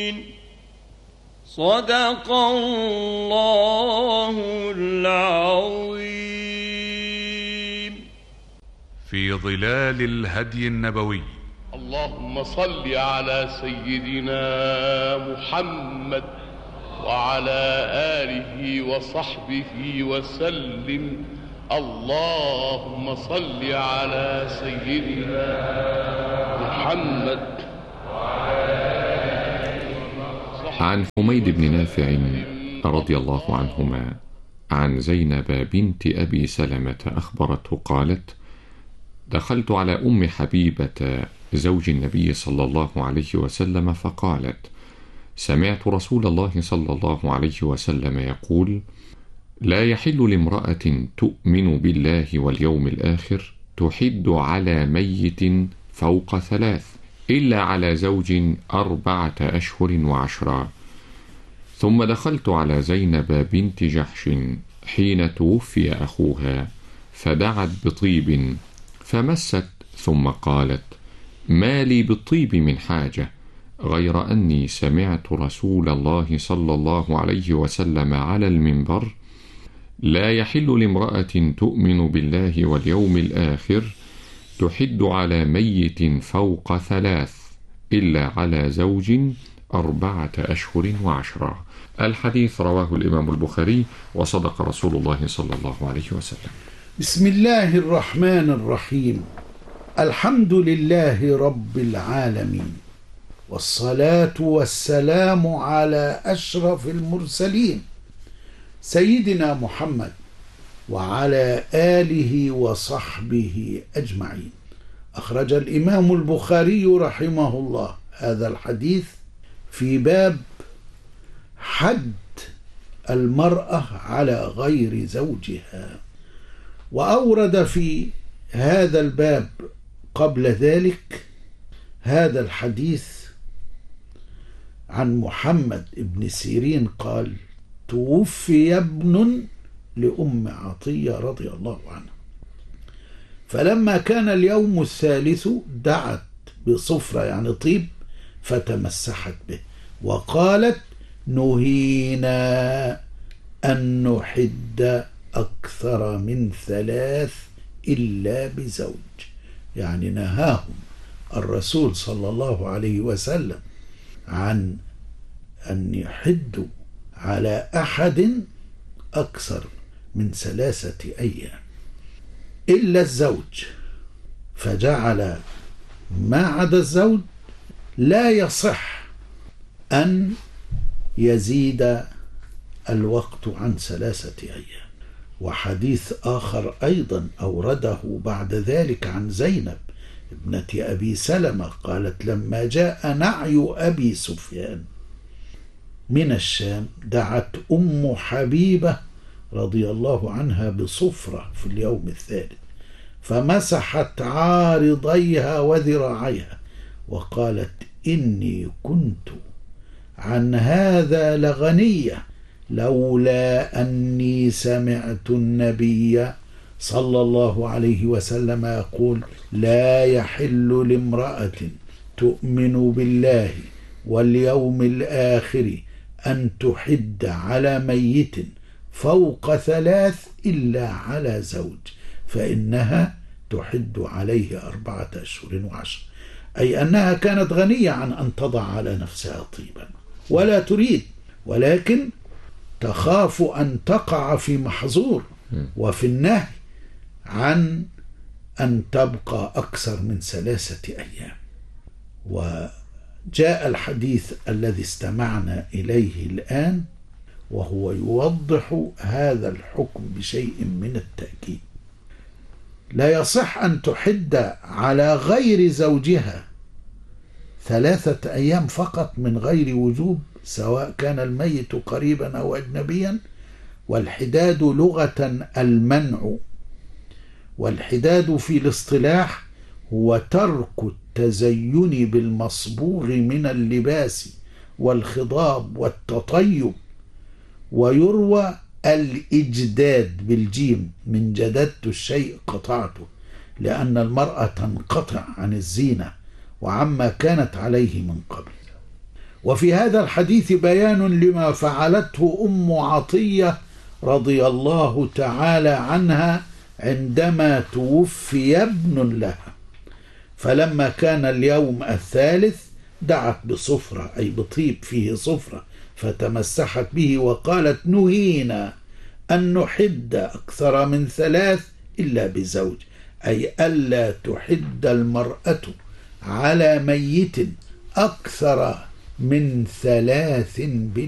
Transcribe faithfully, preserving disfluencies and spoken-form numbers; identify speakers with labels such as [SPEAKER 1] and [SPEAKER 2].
[SPEAKER 1] صدق الله العظيم.
[SPEAKER 2] في ظلال الهدي النبوي.
[SPEAKER 3] اللهم صل على سيدنا محمد وعلى آله وصحبه وسلم. اللهم صل على سيدنا محمد وعلى آله وصحبه.
[SPEAKER 4] عن حميد بن نافع رضي الله عنهما عن زينب بنت أبي سلمة أخبرته قالت: دخلت على أم حبيبة زوج النبي صلى الله عليه وسلم فقالت: سمعت رسول الله صلى الله عليه وسلم يقول: لا يحل لامرأة تؤمن بالله واليوم الآخر تحد على ميت فوق ثلاث إلا على زوج أربعة أشهر وعشرا. ثم دخلت على زينب بنت جحش حين توفي أخوها فدعت بطيب فمست ثم قالت: ما لي بالطيب من حاجة غير أني سمعت رسول الله صلى الله عليه وسلم على المنبر: لا يحل لامرأة تؤمن بالله واليوم الآخر تحد على ميت فوق ثلاث إلا على زوج أربعة أشهر وعشرة. الحديث رواه الإمام البخاري وصدق رسول الله صلى الله عليه وسلم.
[SPEAKER 5] بسم الله الرحمن الرحيم. الحمد لله رب العالمين، والصلاة والسلام على أشرف المرسلين سيدنا محمد وعلى آله وصحبه أجمعين. أخرج الإمام البخاري رحمه الله هذا الحديث في باب حد المرأة على غير زوجها، وأورد في هذا الباب قبل ذلك هذا الحديث عن محمد بن سيرين قال: توفي ابن لأم عطية رضي الله عنها، فلما كان اليوم الثالث دعت بصفرة يعني طيب فتمسحت به وقالت: نهينا أن نحد أكثر من ثلاث إلا بزوج، يعني نهاهم الرسول صلى الله عليه وسلم عن أن يحدوا على أحد أكثر من ثلاثة أيام إلا الزوج، فجعل ما عدا الزوج لا يصح أن يزيد الوقت عن ثلاثة أيام. وحديث آخر أيضا أورده بعد ذلك عن زينب ابنة أبي سلمة قالت: لما جاء نعي أبي سفيان من الشام دعت أم حبيبة رضي الله عنها بصفرة في اليوم الثالث فمسحت عارضيها وذراعيها وقالت: إني كنت عن هذا لغنية لولا أني سمعت النبي صلى الله عليه وسلم يقول: لا يحل لامرأة تؤمن بالله واليوم الآخر أن تحد على ميت فوق ثلاث إلا على زوج فإنها تحد عليه أربعة أشهر وعشر، أي أنها كانت غنية عن أن تضع على نفسها طيبا ولا تريد، ولكن تخاف أن تقع في محظور وفي النهي عن أن تبقى أكثر من ثلاثة أيام. وجاء الحديث الذي استمعنا إليه الآن وهو يوضح هذا الحكم بشيء من التأكيد. لا يصح أن تحد على غير زوجها ثلاثة أيام فقط من غير وجوب، سواء كان الميت قريبا أو أجنبيا. والحداد لغة المنع، والحداد في الاصطلاح هو ترك التزين بالمصبوغ من اللباس والخضاب والتطيب. ويروى الإجداد بالجيم من جددت الشيء قطعته، لأن المرأة تنقطع عن الزينة وعما كانت عليه من قبل. وفي هذا الحديث بيان لما فعلته أم عطية رضي الله تعالى عنها عندما توفي ابن لها، فلما كان اليوم الثالث دعت بصفرة أي بطيب فيه صفرة فتمسحت به وقالت: نهينا أن نحد أكثر من ثلاث إلا بزوج، أي ألا تحد المرأة على ميت أكثر من ثلاث بلا